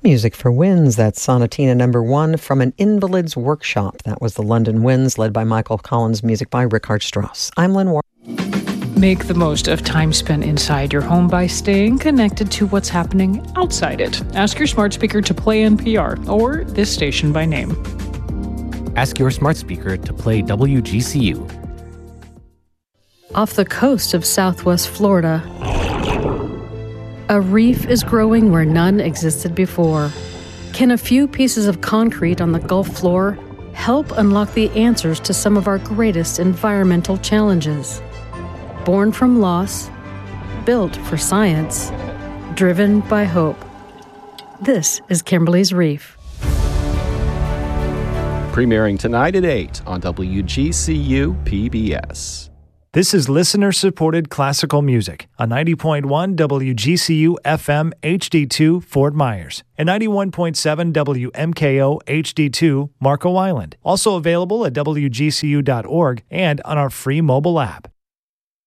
Music for Winds, that's Sonatina number 1 from An Invalid's Workshop. That was the London Winds, led by Michael Collins, music by Richard Strauss. I'm Lynn Ward. Make the most of time spent inside your home by staying connected to what's happening outside it. Ask your smart speaker to play NPR or this station by name. Ask your smart speaker to play WGCU. Off the coast of Southwest Florida, a reef is growing where none existed before. Can a few pieces of concrete on the Gulf floor help unlock the answers to some of our greatest environmental challenges? Born from loss, built for science, driven by hope. This is Kimberly's Reef. Premiering tonight at 8 on WGCU PBS. This is listener-supported classical music on 90.1 WGCU FM HD2 Fort Myers and 91.7 WMKO HD2 Marco Island. Also available at WGCU.org and on our free mobile app.